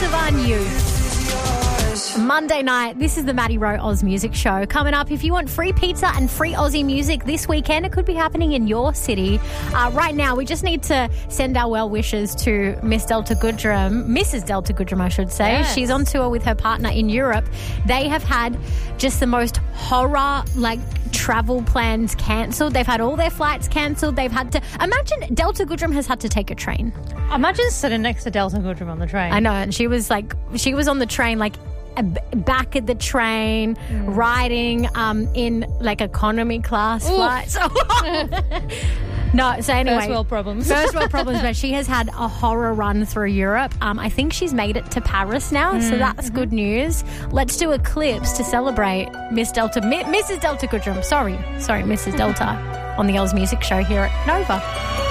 Sivan Youth. Monday night, this is the Maddie Rowe Oz Music Show. Coming up, if you want free pizza and free Aussie music this weekend, it could be happening in your city. Right now, we just need to send our well wishes to Miss Delta Goodrum, Mrs. Delta Goodrum, I should say. Yes. She's on tour with her partner in Europe. They have had just the most horror, travel plans cancelled. They've had all their flights cancelled. They've had to... Imagine Delta Goodrum has had to take a train. Imagine sitting next to Delta Goodrum on the train. I know, and she was on the train, back at the train, riding in economy class flights. No, so anyway. First world problems. First world problems, but she has had a horror run through Europe. I think she's made it to Paris now, so that's good news. Let's do a clips to celebrate Mrs. Delta Goodrum. Sorry, Mrs. Delta on the Oz Music Show here at Nova.